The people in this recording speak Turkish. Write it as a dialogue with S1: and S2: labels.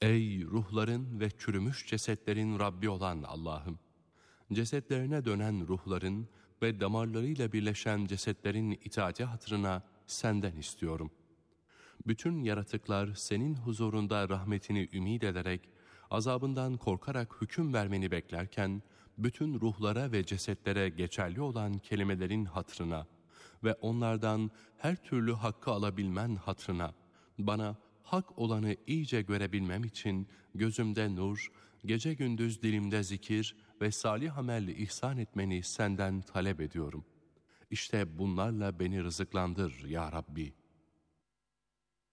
S1: Ey ruhların ve çürümüş cesetlerin Rabbi olan Allah'ım! Cesetlerine dönen ruhların ve damarlarıyla birleşen cesetlerin itaati hatırına senden istiyorum. Bütün yaratıklar senin huzurunda rahmetini ümid ederek, azabından korkarak hüküm vermeni beklerken, bütün ruhlara ve cesetlere geçerli olan kelimelerin hatırına ve onlardan her türlü hakkı alabilmen hatırına, bana hak olanı iyice görebilmem için gözümde nur, gece gündüz dilimde zikir ve salih amel ihsan etmeni senden talep ediyorum. İşte bunlarla beni rızıklandır ya Rabbi.